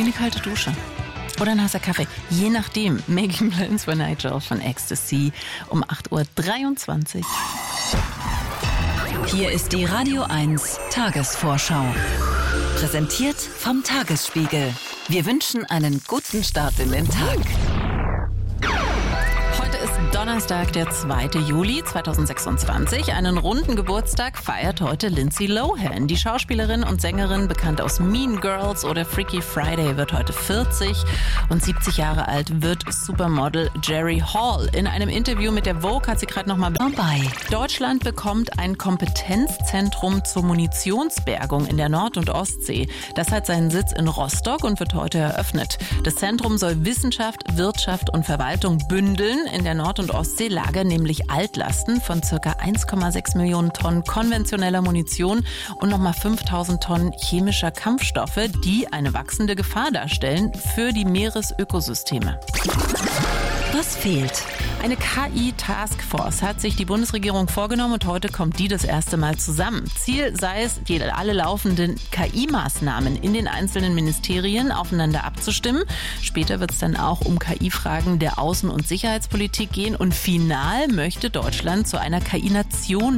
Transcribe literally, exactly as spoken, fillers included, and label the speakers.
Speaker 1: eine kalte Dusche oder ein heißer Kaffee. Je nachdem. Making Plans for Nigel von Ecstasy um acht Uhr dreiundzwanzig.
Speaker 2: Hier ist die Radio eins Tagesvorschau. Präsentiert vom Tagesspiegel. Wir wünschen einen guten Start in den Tag.
Speaker 1: Heute ist Donnerstag, der zweite Juli zweitausendsechsundzwanzig. Einen runden Geburtstag feiert heute Lindsay Lohan. Die Schauspielerin und Sängerin, bekannt aus Mean Girls oder Freaky Friday, wird heute vierzig und siebzig Jahre alt wird Supermodel Jerry Hall. In einem Interview mit der Vogue hat sie gerade noch mal
Speaker 2: Vorbei.
Speaker 1: Deutschland bekommt ein Kompetenzzentrum zur Munitionsbergung in der Nord- und Ostsee. Das hat seinen Sitz in Rostock und wird heute eröffnet. Das Zentrum soll Wissenschaft, Wirtschaft und Verwaltung bündeln. In der Nord- und Ostsee lagern nämlich Altlasten von ca. eins Komma sechs Millionen Tonnen konventioneller Munition und nochmal fünftausend Tonnen chemischer Kampfstoffe, die eine wachsende Gefahr darstellen für die Meeresökosysteme.
Speaker 2: Was fehlt?
Speaker 1: Eine K I-Taskforce hat sich die Bundesregierung vorgenommen und heute kommt die das erste Mal zusammen. Ziel sei es, die, alle laufenden K I-Maßnahmen in den einzelnen Ministerien aufeinander abzustimmen. Später wird es dann auch um K I-Fragen der Außen- und Sicherheitspolitik gehen und final möchte Deutschland zu einer K I-Nation